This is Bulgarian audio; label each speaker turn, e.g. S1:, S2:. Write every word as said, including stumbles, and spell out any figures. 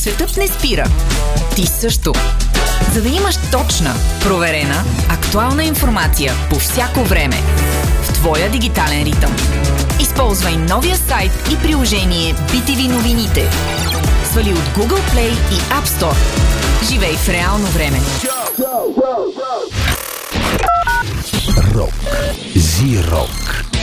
S1: Светът не спира. Ти също. За да имаш точна, проверена, актуална информация по всяко време в твоя дигитален ритъм. Използвай новия сайт и приложение би ти ви новините. Свали от Google Play и App Store. Живей в реално време.
S2: Рок. Зи-рок.